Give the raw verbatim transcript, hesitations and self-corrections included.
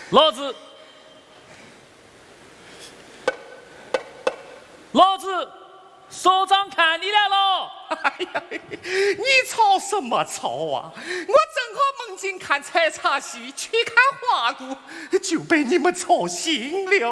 老子，老子，首长看你来了。 哎呀，你吵什么吵啊？我正好梦境看采茶戏，去看花鼓，就被你们吵醒了。